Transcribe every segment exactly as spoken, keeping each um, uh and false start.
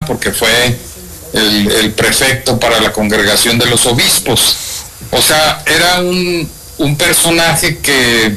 porque fue el, el prefecto para la congregación de los obispos. O sea, era un, un personaje que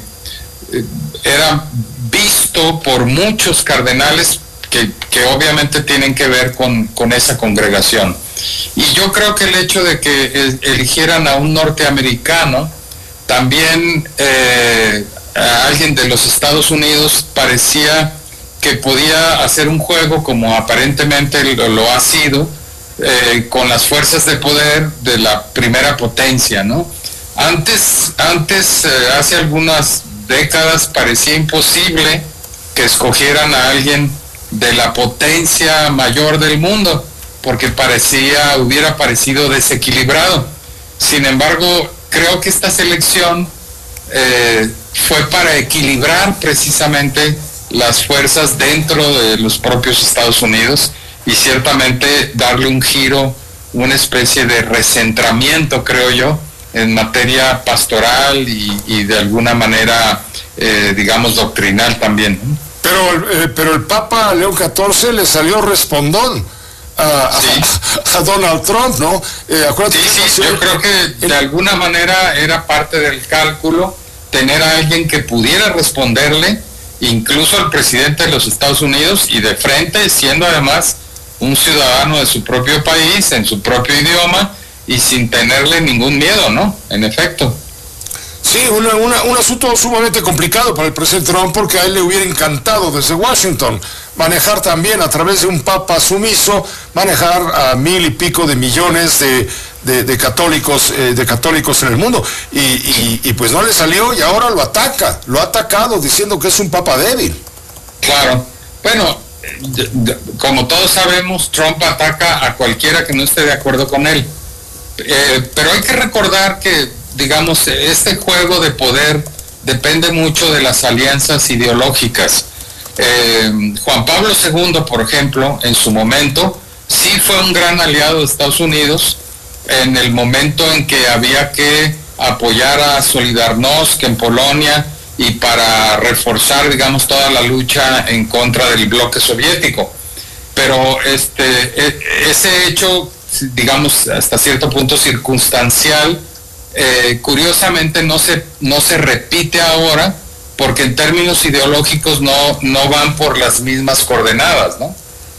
era visto por muchos cardenales que, que obviamente tienen que ver con, con esa congregación. Y yo creo que el hecho de que eligieran a un norteamericano, también eh, a alguien de los Estados Unidos, parecía que podía hacer un juego, como aparentemente lo, lo ha sido, eh, con las fuerzas de poder de la primera potencia, ¿no? Antes, antes eh, hace algunas décadas parecía imposible que escogieran a alguien de la potencia mayor del mundo, porque parecía, hubiera parecido desequilibrado. Sin embargo, creo que esta selección eh, fue para equilibrar precisamente las fuerzas dentro de los propios Estados Unidos y ciertamente darle un giro, una especie de recentramiento, creo yo, en materia pastoral y, y de alguna manera, eh, digamos, doctrinal también, ¿no? Pero, eh, pero el Papa León catorce le salió respondón a, sí. a, a Donald Trump, ¿no? Eh, acuérdate sí, que sí, yo creo que de el... alguna manera era parte del cálculo tener a alguien que pudiera responderle, incluso al presidente de los Estados Unidos, y de frente, siendo además un ciudadano de su propio país, en su propio idioma, y sin tenerle ningún miedo, ¿no? En efecto. Sí, una, una, un asunto sumamente complicado para el presidente Trump, porque a él le hubiera encantado desde Washington manejar también a través de un papa sumiso, manejar a mil y pico de millones de, de, de católicos eh, de católicos en el mundo, y, y, y pues no le salió, y ahora lo ataca, lo ha atacado diciendo que es un papa débil. Claro, bueno, como todos sabemos, Trump ataca a cualquiera que no esté de acuerdo con él, eh, pero hay que recordar que, digamos, este juego de poder depende mucho de las alianzas ideológicas. Eh, Juan Pablo segundo, por ejemplo, en su momento, sí fue un gran aliado de Estados Unidos en el momento en que había que apoyar a Solidarnosc en Polonia y para reforzar, digamos, toda la lucha en contra del bloque soviético. Pero este, ese hecho, digamos, hasta cierto punto circunstancial, Eh, curiosamente no se, no se repite ahora, porque en términos ideológicos no, no van por las mismas coordenadas, ¿no?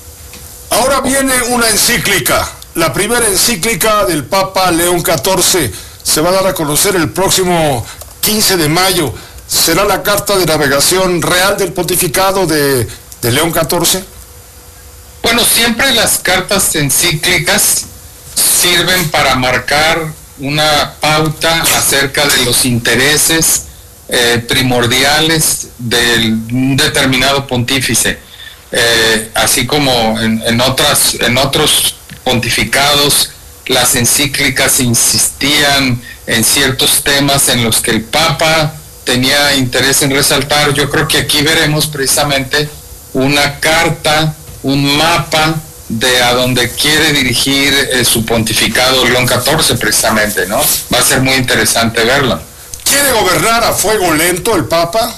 Ahora viene una encíclica, la primera encíclica del Papa León catorce, se va a dar a conocer el próximo quince de mayo. ¿Será la carta de navegación real del pontificado de, de León catorce? Bueno, siempre las cartas encíclicas sirven para marcar una pauta acerca de los intereses eh, primordiales de un determinado pontífice, eh, así como en, en otras en otros pontificados las encíclicas insistían en ciertos temas en los que el Papa tenía interés en resaltar. Yo creo que aquí veremos precisamente una carta, un mapa de a donde quiere dirigir eh, su pontificado León catorce, precisamente, ¿no? Va a ser muy interesante verlo. ¿Quiere gobernar a fuego lento el Papa?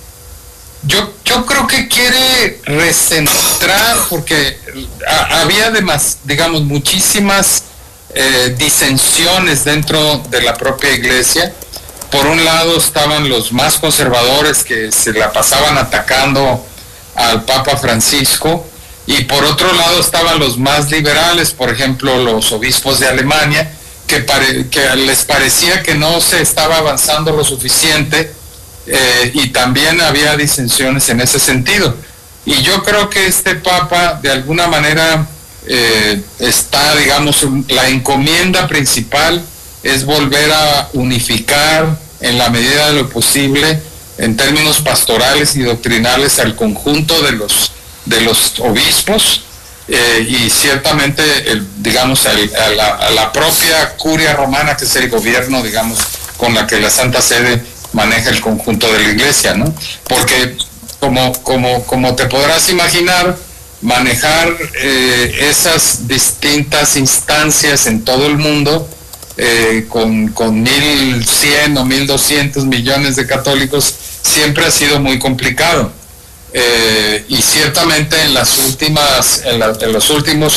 Yo, yo creo que quiere recentrar, porque a, había además, digamos, muchísimas eh, disensiones dentro de la propia Iglesia. Por un lado estaban los más conservadores que se la pasaban atacando al Papa Francisco, y por otro lado estaban los más liberales, por ejemplo, los obispos de Alemania, que, pare, que les parecía que no se estaba avanzando lo suficiente, eh, y también había disensiones en ese sentido. Y yo creo que este Papa, de alguna manera, eh, está, digamos, la encomienda principal es volver a unificar en la medida de lo posible, en términos pastorales y doctrinales, al conjunto de los de los obispos, eh, y ciertamente, el, digamos, el, a, la, a la propia curia romana, que es el gobierno, digamos, con la que la Santa Sede maneja el conjunto de la Iglesia, ¿no? Porque, como, como, como te podrás imaginar, manejar eh, esas distintas instancias en todo el mundo, eh, con, con mil cien o mil doscientos millones de católicos, siempre ha sido muy complicado. Eh, y ciertamente en las últimas, en, la, en los últimos